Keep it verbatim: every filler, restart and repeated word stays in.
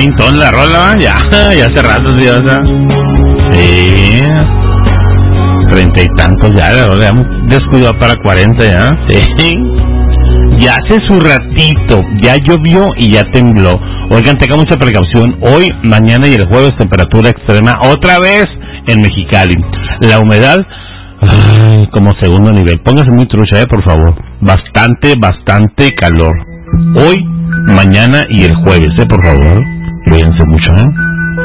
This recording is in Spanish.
veintón la rola, ya, ya hace rato, sí, o sea. Sí. Treinta y tantos ya, la rola, ya descuidó para cuarenta ya. Sí. Ya hace su ratito, ya llovió y ya tembló. Oigan, tengan mucha precaución. Hoy, mañana y el jueves, temperatura extrema otra vez en Mexicali. La humedad, ay, como segundo nivel. Póngase muy trucha, eh, por favor. Bastante, bastante calor. Hoy, mañana y el jueves, eh, por favor. Cuídense mucho, eh.